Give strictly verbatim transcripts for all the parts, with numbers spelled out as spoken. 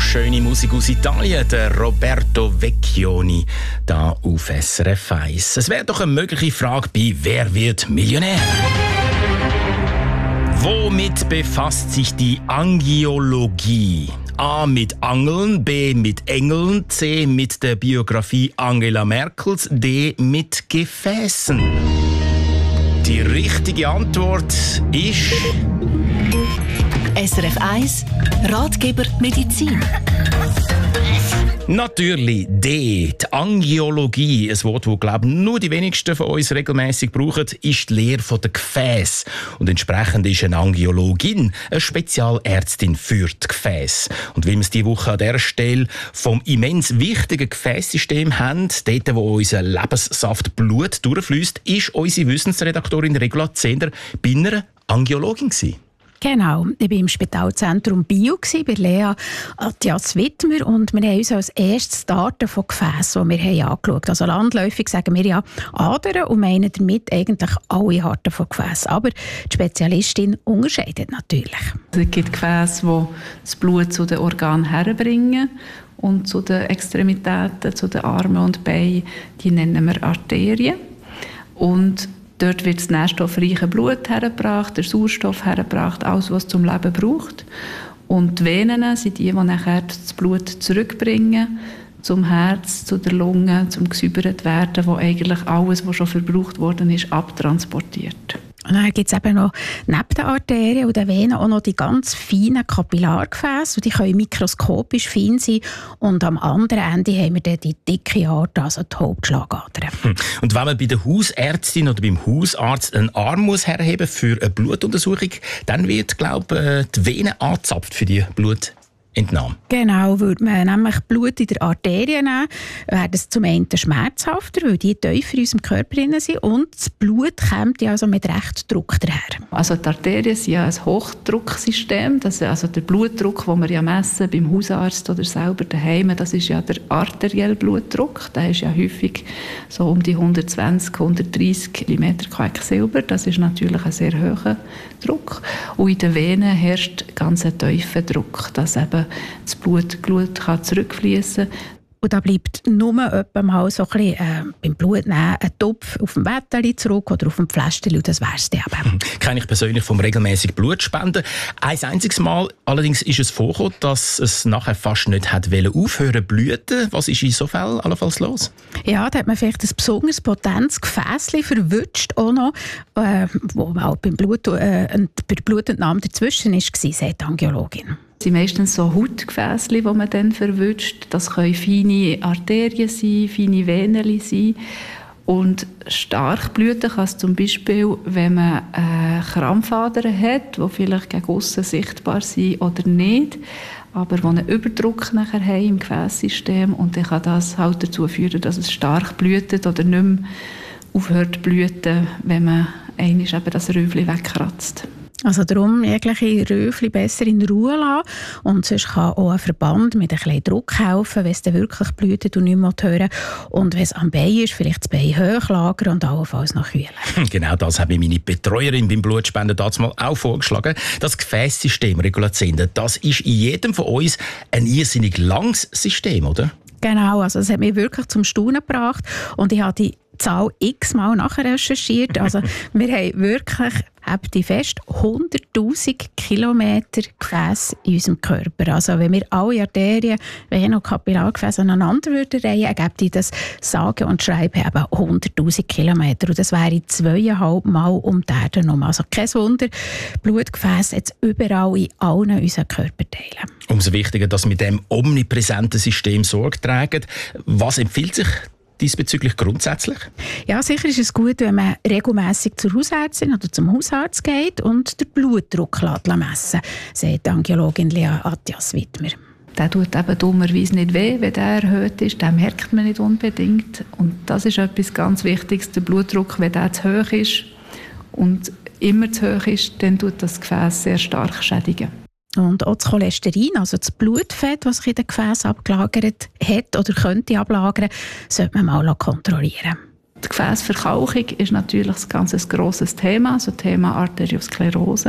schöne Musik aus Italien, der Roberto Vecchioni, da auf S R F eins. Es wäre doch eine mögliche Frage bei «Wer wird Millionär?». Womit befasst sich die Angiologie? A mit Angeln, B mit Engeln, C mit der Biografie Angela Merkels, D mit Gefäßen. Die richtige Antwort ist... S R F eins Ratgeber Medizin. Natürlich D. Die Angiologie, ein Wort, das glaube nur die wenigsten von uns regelmäßig brauchen, ist die Lehre der Gefäße. Und entsprechend ist eine Angiologin eine Spezialärztin für die Gefäße. Und weil wir es diese Woche an dieser Stelle vom immens wichtigen Gefäßsystem haben, dort, wo unser Lebenssaft Blut durchfließt, ist unsere Wissensredaktorin Regula Zehnder bei einer Angiologin gewesen. Genau, ich war im Spitalzentrum Bio bei Lea Attias-Wittmer und wir haben uns als erstes Daten von Gefäßen, die wir haben angeschaut haben. Also landläufig sagen wir ja Adern und meinen damit eigentlich alle Arten von Gefäßen. Aber die Spezialistin unterscheidet natürlich. Es gibt Gefäße, die das Blut zu den Organen herbringen und zu den Extremitäten, zu den Armen und Beinen, die nennen wir Arterien. Und dort wird das nährstoffreiche Blut hergebracht, der Sauerstoff hergebracht, alles, was es zum Leben braucht. Und die Venen sind die, die nachher das Blut zurückbringen zum Herz, zu der Lunge, zum gesäubert werden, wo eigentlich alles, was schon verbraucht worden ist, abtransportiert. Und dann gibt es eben noch neben den Arterien und den Venen auch noch die ganz feinen Kapillargefäße. Und die können mikroskopisch fein sein. Und am anderen Ende haben wir dann die dicke Aorta, also die Hauptschlagadern. Und wenn man bei der Hausärztin oder beim Hausarzt einen Arm muss herheben für eine Blutuntersuchung, dann wird, glaube ich, die Vene angezapft für die Blut. Entnahme. Genau, würde man nämlich Blut in der Arterie nehmen, wäre das zum einen schmerzhafter, weil die tiefer in unserem Körper drin sind und das Blut kommt ja also mit recht Druck daher. Also die Arterien sind ja ein Hochdrucksystem, das ist also der Blutdruck, den wir ja messen beim Hausarzt oder selber daheim, das ist ja der arterielle Blutdruck, der ist ja häufig so um die hundertzwanzig, hundertdreissig Millimeter Quecksilber, das ist natürlich ein sehr hoher Druck und in den Venen herrscht ganz ein tiefer Druck, dass eben das Blut, Blut kann zurückfließen. Und da bleibt nur etwa mal so ein bisschen, äh, beim Blutnehmen ein Topf auf dem Bettchen zurück oder auf dem Pflästerchen und das wäre es dann eben. Kenne ich persönlich vom regelmäßigen Blutspenden. Ein einziges Mal allerdings ist es vorgekommen, dass es nachher fast nicht hat aufhören zu bluten. Was ist in so Fällen allenfalls los? Ja, da hat man vielleicht ein besonders potentes Gefäßchen verwünscht, auch noch, äh, wo auch beim Blut, äh, bei der Blutentnahme dazwischen war, sagt die Angiologin. Es sind meistens so Hautgefäße, die man dann verwünscht. Das können feine Arterien sein, feine Venen sein. Und stark bluten kann es zum Beispiel, wenn man äh, Krampfadern hat, die vielleicht gegen aussen sichtbar sind oder nicht, aber die einen Überdruck nachher haben im Gefäßsystem. Und dann kann das halt dazu führen, dass es stark blutet oder nicht mehr aufhört zu bluten, wenn man einmal eben das Röufchen wegkratzt. Also darum jegliche Röufchen besser in Ruhe lassen. Und sonst kann auch ein Verband mit ein bisschen Druck helfen, wenn es dann wirklich blutet und nicht mehr hören. Und wenn es am Bein ist, vielleicht das Bein hoch lagern und allenfalls noch kühlen. Genau das habe ich meine Betreuerin beim Blutspenden damals auch vorgeschlagen. Das Gefäßsystem, Regula Zehnder, das ist in jedem von uns ein irrsinnig langes System, oder? Genau, also das hat mich wirklich zum Staunen gebracht. Und ich habe die Zahl x-mal nachher recherchiert. Also wir haben wirklich, habt ihr fest, hunderttausend Kilometer Gefäße in unserem Körper. Also wenn wir alle Arterien, Venen und Kapillargefäße aneinander würden reihen, ergibt das sage und schreibe eben hunderttausend Kilometer. Und das wäre zweieinhalb Mal um die Erde herum. Also kein Wunder, Blutgefäße jetzt überall in allen unseren Körperteilen. Umso wichtiger, dass wir mit dem omnipräsenten System Sorge tragen. Was empfiehlt sich diesbezüglich grundsätzlich? Ja, sicher ist es gut, wenn man regelmässig zur Hausärztin oder zum Hausarzt geht und den Blutdruck messen lässt, sagt die Angiologin Lea Attias-Wittmer. Der tut eben dummerweise nicht weh, wenn der erhöht ist. Den merkt man nicht unbedingt. Und das ist etwas ganz Wichtiges, der Blutdruck, wenn der zu hoch ist und immer zu hoch ist, dann tut das Gefäß sehr stark schädigen. Und auch das Cholesterin, also das Blutfett, das sich in den Gefäßen abgelagert hat oder könnte ablagern, sollte man mal kontrollieren. Die Gefäßverkalkung ist natürlich ein ganz grosses Thema, also Thema Arteriosklerose.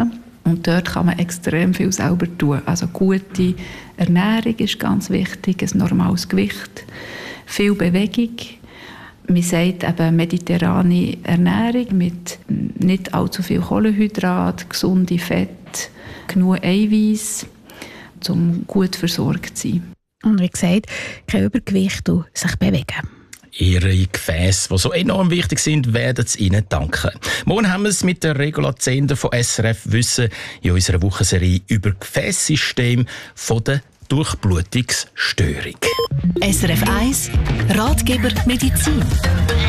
Und dort kann man extrem viel selber tun. Also gute Ernährung ist ganz wichtig, ein normales Gewicht, viel Bewegung. Man sagt eben mediterrane Ernährung mit nicht allzu viel Kohlenhydrat, gesunde Fett, genug Eiweiß, um gut versorgt zu sein. Und wie gesagt, kein Übergewicht und sich bewegen. Ihre Gefäße, die so enorm wichtig sind, werden es Ihnen danken. Morgen haben wir es mit der Regula Zehnder von S R F Wissen in unserer Wochenserie über Gefäßsystem von der Durchblutungsstörung. S R F eins Ratgeber Medizin.